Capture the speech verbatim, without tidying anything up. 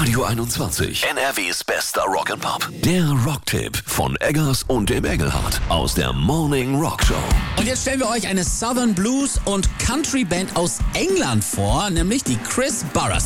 Radio einundzwanzig, N R Ws bester Rock'n'Pop. Der Rocktipp von Eggers und dem Engelhardt aus der Morning Rock Show. Und jetzt stellen wir euch eine Southern Blues und Country Band aus England vor, nämlich die Chris Burres.